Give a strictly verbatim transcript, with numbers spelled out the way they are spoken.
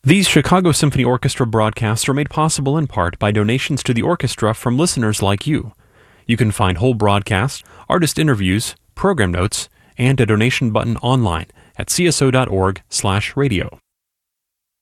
These Chicago Symphony Orchestra broadcasts are made possible in part by donations to the orchestra from listeners like you. You can find whole broadcasts, artist interviews, program notes, and a donation button online at c s o dot org slash radio.